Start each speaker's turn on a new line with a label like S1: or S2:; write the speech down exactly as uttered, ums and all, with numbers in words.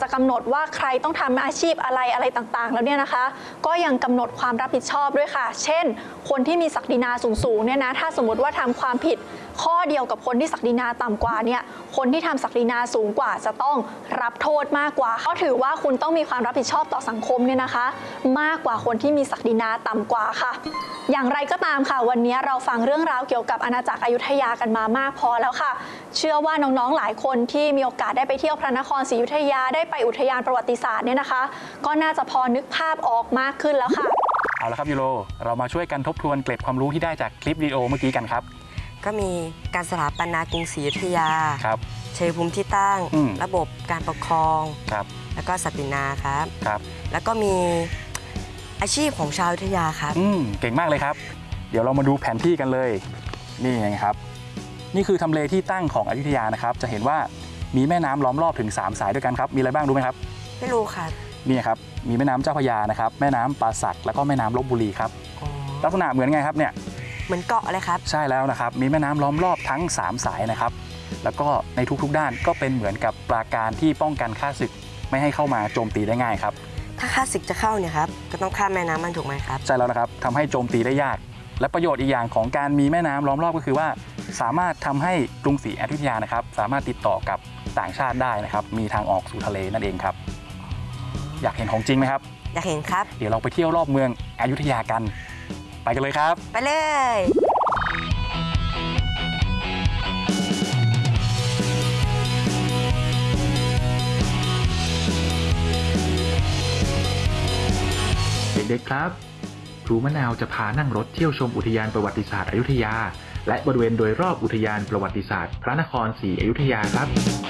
S1: กำหนดว่าใครต้องทำอาชีพอะไรอะไรต่างๆแล้วเนี่ยนะคะก็ยังกำหนดความรับผิดชอบด้วยค่ะเช่นคนที่มีศักดินาสูงๆเนี่ยนะถ้าสมมติว่าทำความผิดข้อเดียวกับคนที่ศักดินาต่ำกว่าเนี่ยคนที่ทำศักดินาสูงกว่าจะต้องรับโทษมากกว่าเขาถือว่าคุณต้องมีความรับผิดชอบต่อสังคมเนี่ยนะคะมากกว่าคนที่มีศักดินาต่ำกว่าค่ะอย่างไรก็ตามค่ะวันนี้เราฟังเรื่องราวเกี่ยวกับอาณาจักรอยุธยากันมามากพอแล้วค่ะเชื่อว่าน้องๆหลายคนที่มีโอกาสได้ไปเที่ยวพระนครศรีอยุธยาได้ไปอุทยานประวัติศาสตร์เนี่ยนะคะก็น่าจะพอนึกภาพออกมากขึ้นแล้วค่ะ
S2: เอาละครับยูโรเรามาช่วยกันทบทวนเกร็ดความรู้ที่ได้จากคลิปวิดีโอเมื่อกี้กันครับ
S3: ก็มีการสถาปนากรุงศรีอยุธยา
S2: ครับ
S3: ชัยภูมิที่ตั้งระบบการปกครอง
S2: ครับ
S3: แล้วก็ศักดินาครับ
S2: ครับ
S3: แล้วก็มีอาชีพของชาวอยุธยาครับ
S2: อืมเก่งมากเลยครับเดี๋ยวเรามาดูแผนที่กันเลยนี่ไงครับนี่คือทำเลที่ตั้งของอยุธยานะครับจะเห็นว่ามีแม่น้ำล้อมรอบถึงสามสายด้วยกันครับมีอะไรบ้างรู้ไหมครับ
S3: ไม่รู้ค่ะ
S2: นี่ครับมีแม่น้ำเจ้าพระยานะครับแม่น้ำป่าสักแล้วก็แม่น้ำลพบุรีครับลักษณะเหมือนไงครับเนี่ย
S3: เหมือนเกาะเลยครับ
S2: ใช่แล้วนะครับมีแม่น้ำล้อมรอบทั้งสามสายนะครับแล้วก็ในทุกๆด้านก็เป็นเหมือนกับปราการที่ป้องกันข้าศึกไม่ให้เข้ามาโจมตีได้ง่ายครับ
S3: ถ้าข้าศึกจะเข้าเนี่ยครับก็ต้องข้ามแม่น้ำมันถูกไหมครับ
S2: ใช่แล้วนะครับทำให้โจมตีได้ยากและประโยชน์อีกอย่างของการมีแม่น้ำล้อมรอบก็คือว่าสามารถทำให้กรุงศรีอยุธยานะครับสามารถติดต่อกับต่างชาติได้นะครับมีทางออกสู่ทะเลนั่นเองครับอยากเห็นของจริงไหมครับ
S3: อยากเห็นครับ
S2: เดี๋ยวเราไปเที่ยวรอบเมืองอยุธยากันไปกันเลยครับ
S3: ไปเลย
S4: เด็กๆครับครูมะนาวจะพานั่งรถเที่ยวชมอุทยานประวัติศาสตร์อยุธยาและบริเวณโดยรอบอุทยานประวัติศาสตร์พระนครศรีอยุธยาครับ